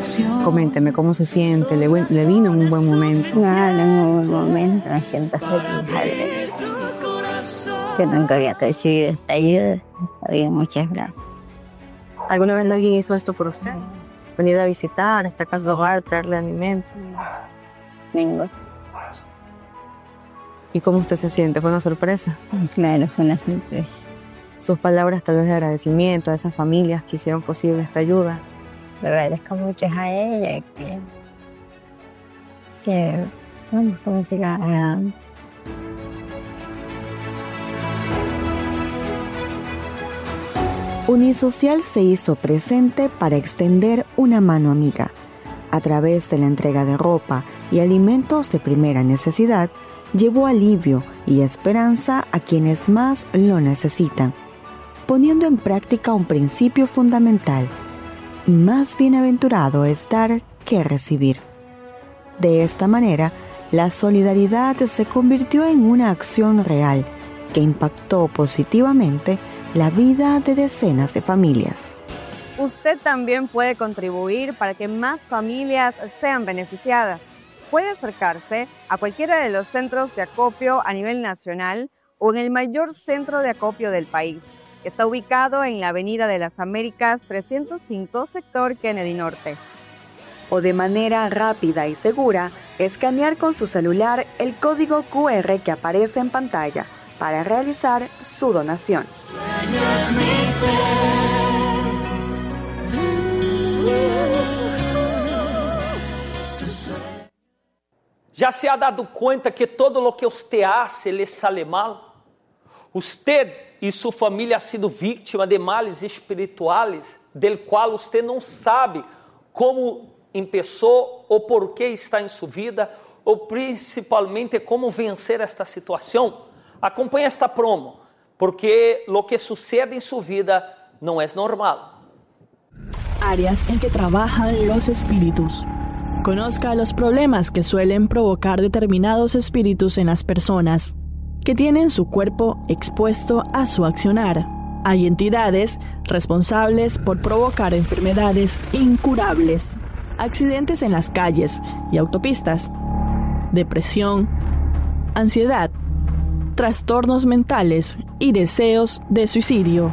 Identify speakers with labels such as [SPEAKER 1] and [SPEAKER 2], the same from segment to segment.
[SPEAKER 1] Coménteme cómo se siente, le vino en un buen momento.
[SPEAKER 2] Nada, en un buen momento me siento feliz, alegre. Que nunca había recibido esta ayuda. Bien, muchas gracias.
[SPEAKER 1] ¿Alguna vez alguien hizo esto por usted? Venir a visitar, a esta casa de hogar, traerle alimento.
[SPEAKER 2] Vengo.
[SPEAKER 1] ¿Y cómo usted se siente? ¿Fue una sorpresa?
[SPEAKER 2] Claro, fue una sorpresa.
[SPEAKER 1] Sus palabras tal vez de agradecimiento a esas familias que hicieron posible esta ayuda.
[SPEAKER 2] Le agradezco mucho a ella que bueno, como siga agradando.
[SPEAKER 3] Unisocial se hizo presente para extender una mano amiga. A través de la entrega de ropa y alimentos de primera necesidad, llevó alivio y esperanza a quienes más lo necesitan, poniendo en práctica un principio fundamental: más bienaventurado es dar que recibir. De esta manera, la solidaridad se convirtió en una acción real que impactó positivamente la vida de decenas de familias.
[SPEAKER 1] Usted también puede contribuir para que más familias sean beneficiadas. Puede acercarse a cualquiera de los centros de acopio a nivel nacional o en el mayor centro de acopio del país. Está ubicado en la Avenida de las Américas 305, sector Kennedy Norte.
[SPEAKER 3] O de manera rápida y segura, escanear con su celular el código QR que aparece en pantalla para realizar su donación.
[SPEAKER 4] ¿Ya se ha dado cuenta que todo lo que usted hace le sale mal? Usted y su familia ha sido víctima de males espirituales, del cual usted no sabe cómo empezó o por qué está en su vida, o principalmente cómo vencer esta situación. Acompanhe esta promo, porque lo que sucede en su vida no es normal.
[SPEAKER 5] Áreas en que trabajan los espíritus. Conozca los problemas que suelen provocar determinados espíritus en las personas, que tienen su cuerpo expuesto a su accionar. Hay entidades responsables por provocar enfermedades incurables, accidentes en las calles y autopistas, depresión, ansiedad, trastornos mentales y deseos de suicidio.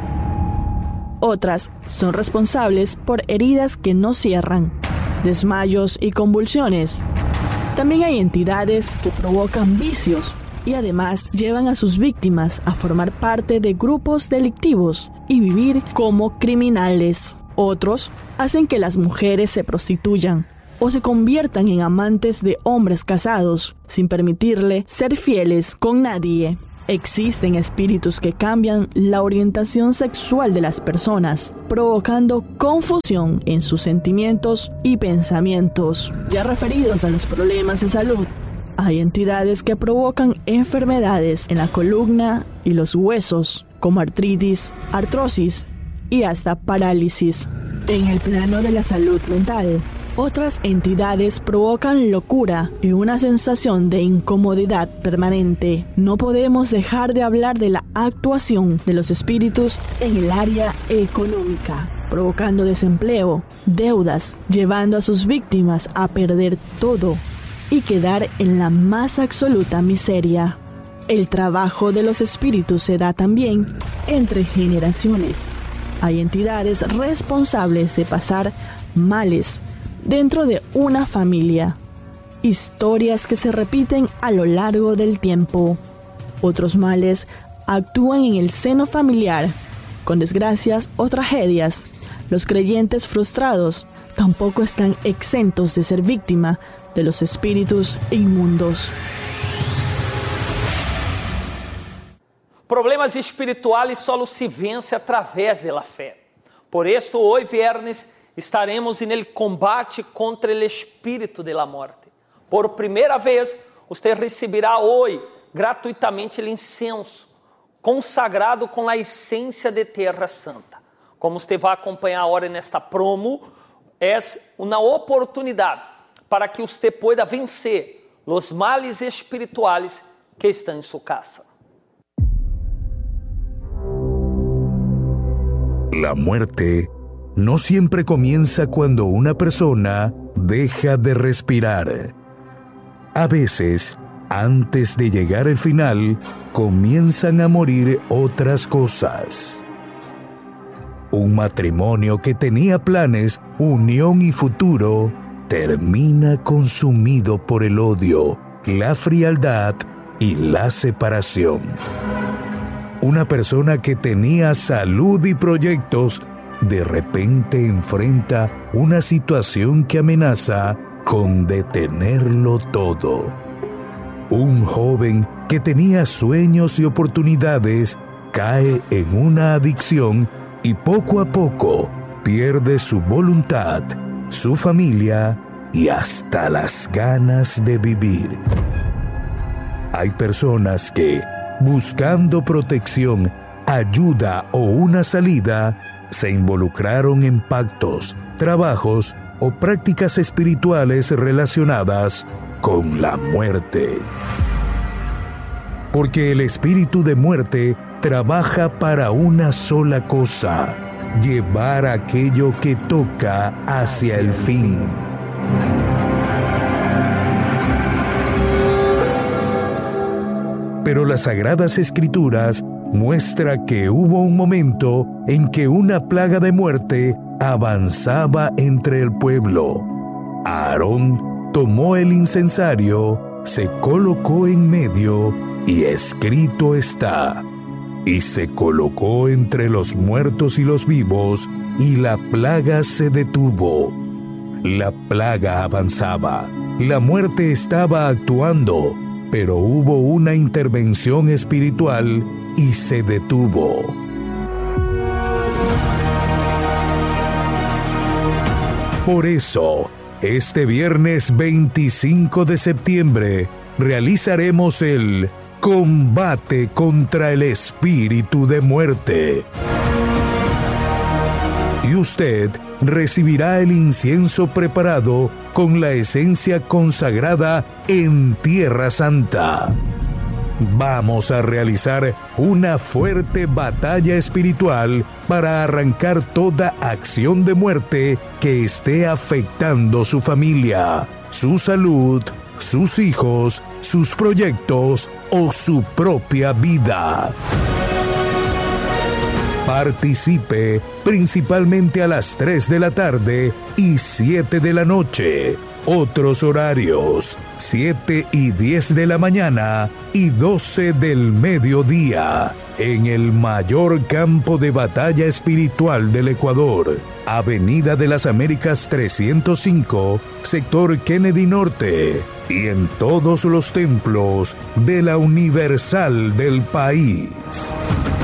[SPEAKER 5] Otras son responsables por heridas que no cierran, desmayos y convulsiones. También hay entidades que provocan vicios y además llevan a sus víctimas a formar parte de grupos delictivos y vivir como criminales. Otros hacen que las mujeres se prostituyan o se conviertan en amantes de hombres casados sin permitirle ser fieles con nadie. Existen espíritus que cambian la orientación sexual de las personas, provocando confusión en sus sentimientos y pensamientos. Ya referidos a los problemas de salud, hay entidades que provocan enfermedades en la columna y los huesos, como artritis, artrosis y hasta parálisis. En el plano de la salud mental, otras entidades provocan locura y una sensación de incomodidad permanente. No podemos dejar de hablar de la actuación de los espíritus en el área económica, provocando desempleo, deudas, llevando a sus víctimas a perder todo y quedar en la más absoluta miseria. El trabajo de los espíritus se da también entre generaciones. Hay entidades responsables de pasar males dentro de una familia, historias que se repiten a lo largo del tiempo. Otros males actúan en el seno familiar, con desgracias o tragedias. Los creyentes frustrados tampoco están exentos de ser víctima de los espíritus inmundos.
[SPEAKER 4] Problemas espirituales solo se vence através de la fe. Por esto, hoy viernes, estaremos en el combate contra el espíritu de la muerte. Por primera vez, usted recibirá hoy gratuitamente el incenso consagrado com a essência de Terra Santa. Como você vai acompanhar agora nesta promo, é uma oportunidade para que você pueda vencer os males espirituais que estão em sua casa.
[SPEAKER 6] La muerte no siempre comienza cuando una persona deja de respirar. A veces, antes de llegar al final, comienzan a morir otras cosas. Un matrimonio que tenía planes, unión y futuro, termina consumido por el odio, la frialdad y la separación. Una persona que tenía salud y proyectos, de repente enfrenta una situación que amenaza con detenerlo todo. Un joven que tenía sueños y oportunidades cae en una adicción y poco a poco pierde su voluntad, su familia y hasta las ganas de vivir. Hay personas que, buscando protección, ayuda o una salida, se involucraron en pactos, trabajos o prácticas espirituales relacionadas con la muerte. Porque el espíritu de muerte trabaja para una sola cosa: llevar aquello que toca hacia el fin. Pero las Sagradas Escrituras muestra que hubo un momento en que una plaga de muerte avanzaba entre el pueblo. Aarón tomó el incensario, se colocó en medio y escrito está: y se colocó entre los muertos y los vivos, y la plaga se detuvo. La plaga avanzaba, la muerte estaba actuando, pero hubo una intervención espiritual y se detuvo. Por eso, este viernes 25 de septiembre, realizaremos el combate contra el espíritu de muerte. Y usted recibirá el incienso preparado con la esencia consagrada en Tierra Santa. Vamos a realizar una fuerte batalla espiritual para arrancar toda acción de muerte que esté afectando su familia, su salud, sus hijos, sus proyectos o su propia vida. Participe principalmente a las 3 de la tarde y 7 de la noche. Otros horarios: 7 y 10 de la mañana y 12 del mediodía, en el mayor campo de batalla espiritual del Ecuador, Avenida de las Américas 305, sector Kennedy Norte, y en todos los templos de la Universal del país.